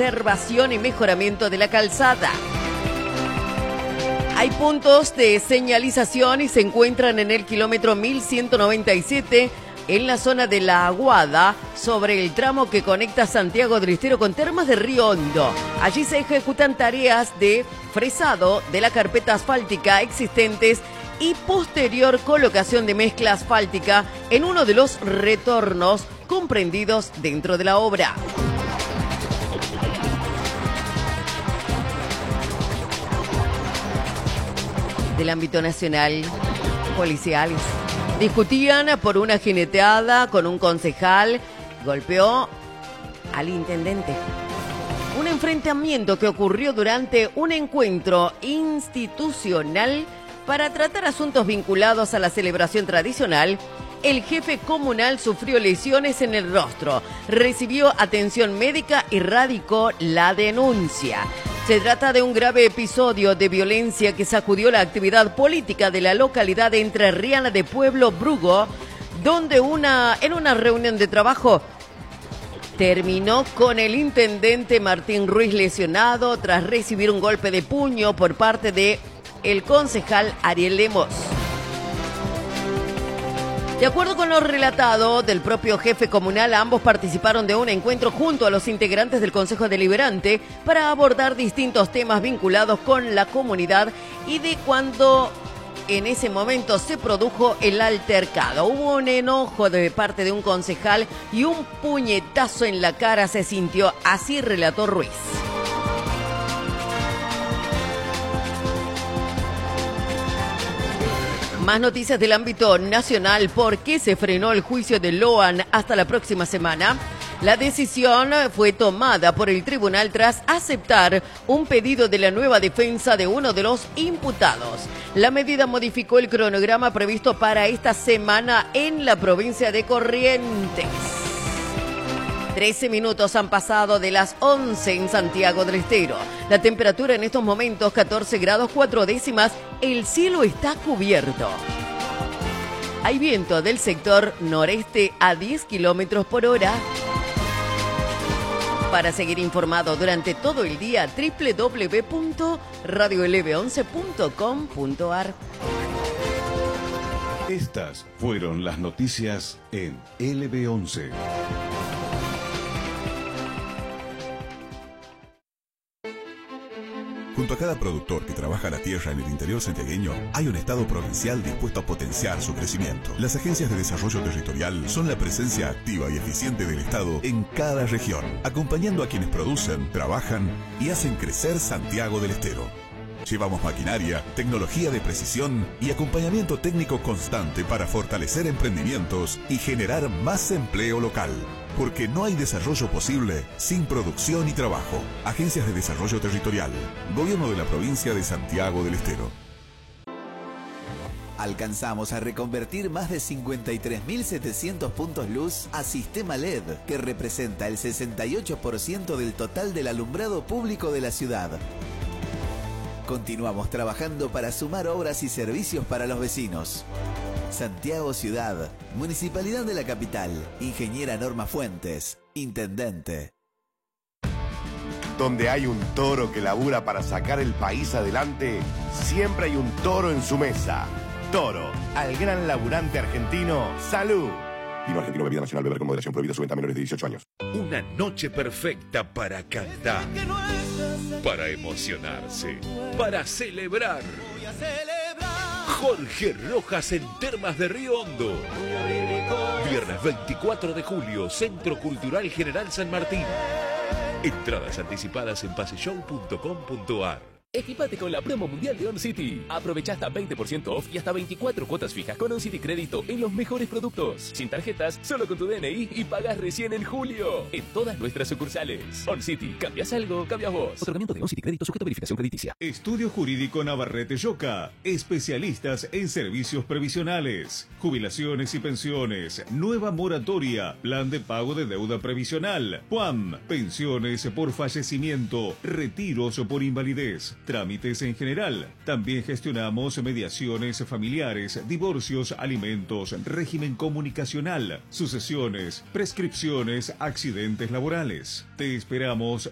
conservación y mejoramiento de la calzada. Hay puntos de señalización y se encuentran en el kilómetro 1197 en la zona de La Aguada, sobre el tramo que conecta Santiago del Estero con Termas de Río Hondo. Allí se ejecutan tareas de fresado de la carpeta asfáltica existentes y posterior colocación de mezcla asfáltica en uno de los retornos comprendidos dentro de la obra. Del ámbito nacional, policiales discutían por una jineteada con un concejal, golpeó al intendente. Un enfrentamiento que ocurrió durante un encuentro institucional para tratar asuntos vinculados a la celebración tradicional. El jefe comunal sufrió lesiones en el rostro, recibió atención médica y radicó la denuncia. Se trata de un grave episodio de violencia que sacudió la actividad política de la localidad entrerriana de Pueblo Brugo, donde en una reunión de trabajo terminó con el intendente Martín Ruiz lesionado tras recibir un golpe de puño por parte de el concejal Ariel Lemos. De acuerdo con lo relatado del propio jefe comunal, ambos participaron de un encuentro junto a los integrantes del Consejo Deliberante para abordar distintos temas vinculados con la comunidad y de cuando en ese momento se produjo el altercado. Hubo un enojo de parte de un concejal y un puñetazo en la cara se sintió, así relató Ruiz. Más noticias del ámbito nacional. ¿Por qué se frenó el juicio de Loan hasta la próxima semana? La decisión fue tomada por el tribunal tras aceptar un pedido de la nueva defensa de uno de los imputados. La medida modificó el cronograma previsto para esta semana en la provincia de Corrientes. 13 minutos han pasado de las 11 en Santiago del Estero. La temperatura en estos momentos 14 grados 4 décimas. El cielo está cubierto. Hay viento del sector noreste a 10 kilómetros por hora. Para seguir informado durante todo el día, www.radiolv11.com.ar. Estas fueron las noticias en LB11. Junto a cada productor que trabaja la tierra en el interior santiagueño, hay un Estado provincial dispuesto a potenciar su crecimiento. Las agencias de desarrollo territorial son la presencia activa y eficiente del Estado en cada región, acompañando a quienes producen, trabajan y hacen crecer Santiago del Estero. Llevamos maquinaria, tecnología de precisión y acompañamiento técnico constante para fortalecer emprendimientos y generar más empleo local. Porque no hay desarrollo posible sin producción y trabajo. Agencias de Desarrollo Territorial. Gobierno de la provincia de Santiago del Estero. Alcanzamos a reconvertir más de 53.700 puntos luz a sistema LED, que representa el 68% del total del alumbrado público de la ciudad. Continuamos trabajando para sumar obras y servicios para los vecinos. Santiago Ciudad, Municipalidad de la Capital, Ingeniera Norma Fuentes, Intendente. Donde hay un toro que labura para sacar el país adelante, siempre hay un toro en su mesa. Toro, al gran laburante argentino, ¡salud! Vino argentino, bebida nacional, beber con moderación, prohibida su venta a menores de 18 años. Una noche perfecta para cantar, para emocionarse, para celebrar. Jorge Rojas en Termas de Río Hondo. Viernes 24 de julio, Centro Cultural General San Martín. Entradas anticipadas en paseshow.com.ar. Equipate con la promo mundial de OnCity. Aprovecha hasta 20% off y hasta 24 cuotas fijas con OnCity Crédito en los mejores productos. Sin tarjetas, solo con tu DNI y pagas recién en julio. En todas nuestras sucursales. OnCity, ¿cambias algo? Cambias vos. Otorgamiento de OnCity Crédito sujeto a verificación crediticia. Estudio Jurídico Navarrete Yoca. Especialistas en servicios previsionales, jubilaciones y pensiones, nueva moratoria, plan de pago de deuda previsional, PUAM, pensiones por fallecimiento, retiros por invalidez, trámites en general. También gestionamos mediaciones familiares, divorcios, alimentos, régimen comunicacional, sucesiones, prescripciones, accidentes laborales. Te esperamos